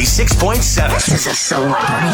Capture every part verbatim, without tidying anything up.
ninety-six point seven. This is a celebrity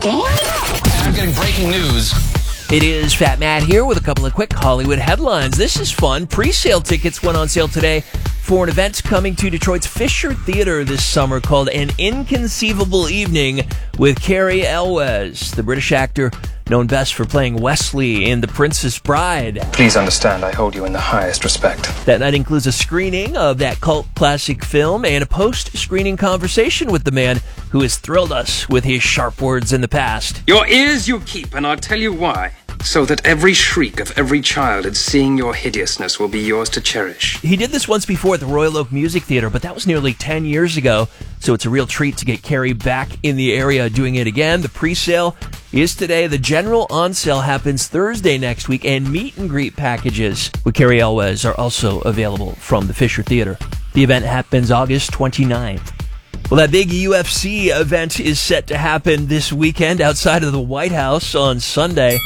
scam? I'm getting breaking news. It is Fat Matt here with a couple of quick Hollywood headlines. This is fun. Pre-sale tickets went on sale today for an event coming to Detroit's Fisher Theater this summer called An Inconceivable Evening with Cary Elwes, the British actor known best for playing Wesley in The Princess Bride. Please understand, I hold you in the highest respect. That night includes a screening of that cult classic film and a post-screening conversation with the man who has thrilled us with his sharp words in the past. Your ears you keep, and I'll tell you why. So that every shriek of every child at seeing your hideousness will be yours to cherish. He did this once before at the Royal Oak Music Theater, but that was nearly ten years ago, so it's a real treat to get Cary back in the area doing it again. The pre-sale is today. The general on-sale happens Thursday next week, and meet and greet packages with Cary Elwes are also available from the Fisher Theater. The event happens August twenty-ninth. Well, that big U F C event is set to happen this weekend outside of the White House on Sunday.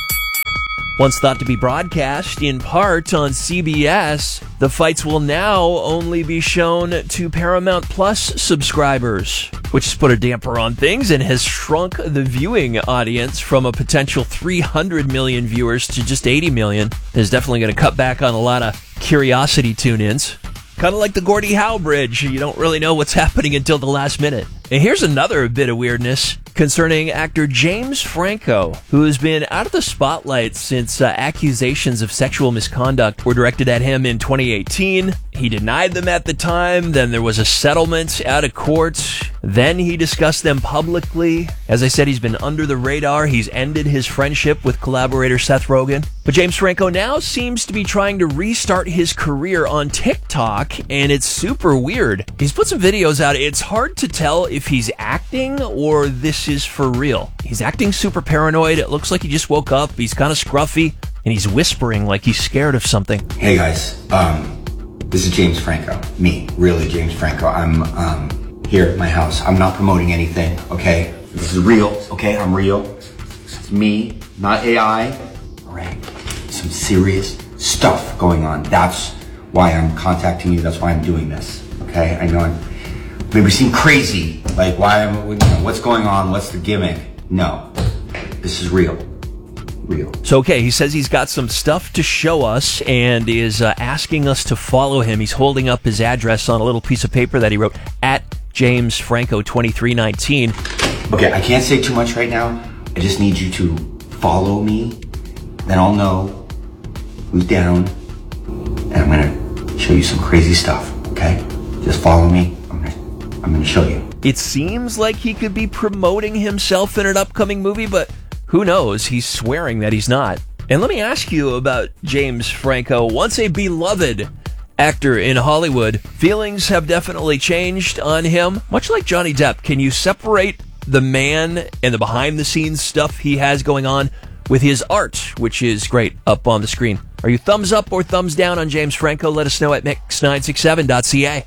Once thought to be broadcast in part on C B S, the fights will now only be shown to Paramount Plus subscribers, which has put a damper on things and has shrunk the viewing audience from a potential three hundred million viewers to just eighty million. Is definitely going to cut back on a lot of curiosity tune-ins. Kind of like the Gordie Howe Bridge. You don't really know what's happening until the last minute. And here's another bit of weirdness concerning actor James Franco, who has been out of the spotlight since uh, accusations of sexual misconduct were directed at him in twenty eighteen. He denied them at the time. Then there was a settlement out of court. Then he discussed them publicly. As I said, he's been under the radar. He's ended his friendship with collaborator Seth Rogen. But James Franco now seems to be trying to restart his career on TikTok, and it's super weird. He's put some videos out. It's hard to tell if he's acting or this is for real. He's acting super paranoid. It looks like he just woke up. He's kind of scruffy, and he's whispering like he's scared of something. Hey guys, um, this is James Franco. Me, really James Franco. I'm um, here at my house. I'm not promoting anything, okay? This is real, okay? I'm real. It's me, not A I. All right, some serious stuff going on. That's why I'm contacting you. That's why I'm doing this, okay? I know I'm maybe seem crazy, like why am you know, what's going on? What's the gimmick? No, this is real. Real. So, okay, he says he's got some stuff to show us and is uh, asking us to follow him. He's holding up his address on a little piece of paper that he wrote, at James Franco twenty-three nineteen. Okay, I can't say too much right now. I just need you to follow me. Then I'll know who's down. And I'm going to show you some crazy stuff, okay? Just follow me. I'm going to I'm going to show you. It seems like he could be promoting himself in an upcoming movie, but who knows? He's swearing that he's not. And let me ask you about James Franco. Once a beloved actor in Hollywood, feelings have definitely changed on him. Much like Johnny Depp, can you separate the man and the behind-the-scenes stuff he has going on with his art, which is great, up on the screen? Are you thumbs up or thumbs down on James Franco? Let us know at mix nine six seven dot c a.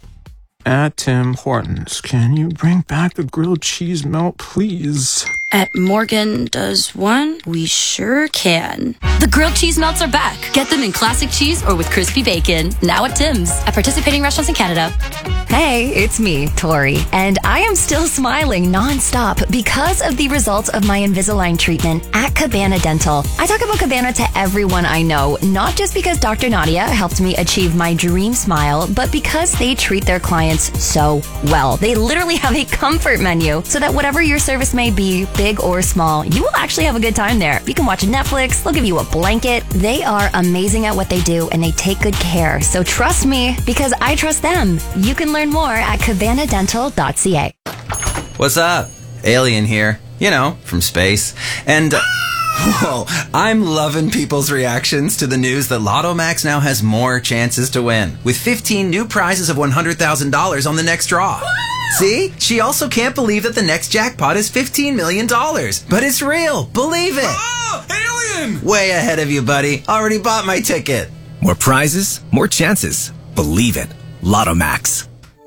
At Tim Hortons, can you bring back the grilled cheese melt, please? At Morgan Does One, we sure can. The grilled cheese melts are back. Get them in classic cheese or with crispy bacon. Now at Tim's. At participating restaurants in Canada. Hey, it's me, Tori, and I am still smiling nonstop because of the results of my Invisalign treatment at Cabana Dental. I talk about Cabana to everyone I know, not just because Doctor Nadia helped me achieve my dream smile, but because they treat their clients so well. They literally have a comfort menu so that whatever your service may be, big or small, you will actually have a good time there. You can watch Netflix, they'll give you a blanket. They are amazing at what they do and they take good care. So trust me, because I trust them. You can learn more at cabana dental dot c a. What's up? Alien here. You know, from space. And... Uh, whoa, I'm loving people's reactions to the news that Lotto Max now has more chances to win, with fifteen new prizes of one hundred thousand dollars on the next draw. See? She also can't believe that the next jackpot is fifteen million dollars. But it's real. Believe it. Oh, alien! Way ahead of you, buddy. Already bought my ticket. More prizes, more chances. Believe it. Lotto Max.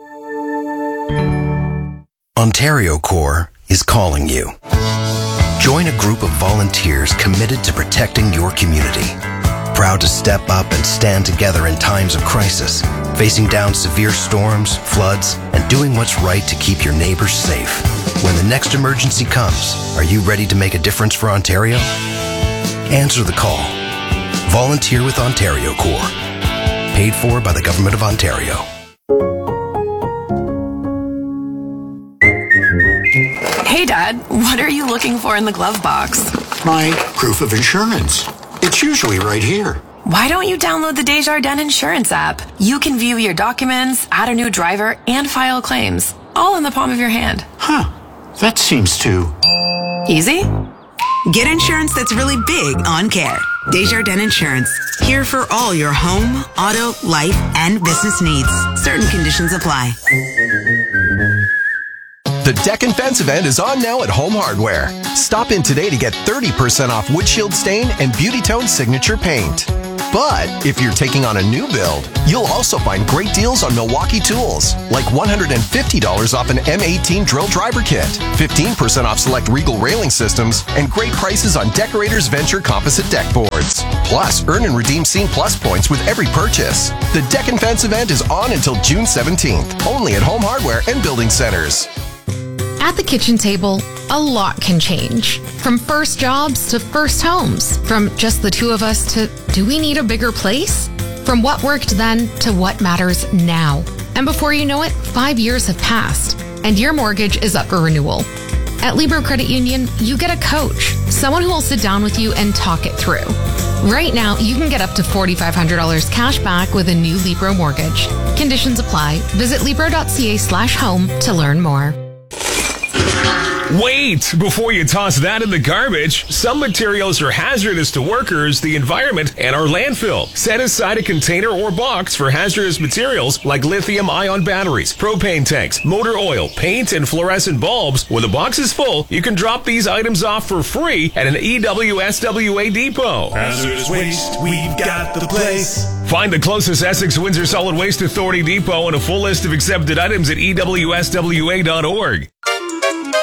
Ontario Corps is calling you. Join a group of volunteers committed to protecting your community. Proud to step up and stand together in times of crisis, facing down severe storms, floods, and doing what's right to keep your neighbors safe. When the next emergency comes, are you ready to make a difference for Ontario? Answer the call. Volunteer with Ontario Corps. Paid for by the Government of Ontario. Hey, Dad, what are you looking for in the glove box? My proof of insurance. It's usually right here. Why don't you download the Desjardins Insurance app? You can view your documents, add a new driver, and file claims, all in the palm of your hand. Huh. That seems too... easy? Get insurance that's really big on care. Desjardins Insurance. Here for all your home, auto, life, and business needs. Certain conditions apply. The Deck and Fence event is on now at Home Hardware. Stop in today to get thirty percent off windshield stain and Beauty Tone Signature Paint. But if you're taking on a new build, you'll also find great deals on Milwaukee tools, like one hundred fifty dollars off an M eighteen drill driver kit, fifteen percent off select Regal railing systems, and great prices on Decorators Venture composite deck boards. Plus, earn and redeem Scene Plus points with every purchase. The Deck and Fence event is on until June seventeenth, only at Home Hardware and Building Centers. At the kitchen table, a lot can change. From first jobs to first homes. From just the two of us to, do we need a bigger place? From what worked then to what matters now. And before you know it, five years have passed, and your mortgage is up for renewal. At Libro Credit Union, you get a coach, someone who will sit down with you and talk it through. Right now, you can get up to four thousand five hundred dollars cash back with a new Libro mortgage. Conditions apply. Visit Libro.ca slash home to learn more. Wait! Before you toss that in the garbage, some materials are hazardous to workers, the environment, and our landfill. Set aside a container or box for hazardous materials like lithium-ion batteries, propane tanks, motor oil, paint, and fluorescent bulbs. When the box is full, you can drop these items off for free at an E W S W A depot. Hazardous waste, we've got the place. Find the closest Essex Windsor Solid Waste Authority depot and a full list of accepted items at E W S W A dot org.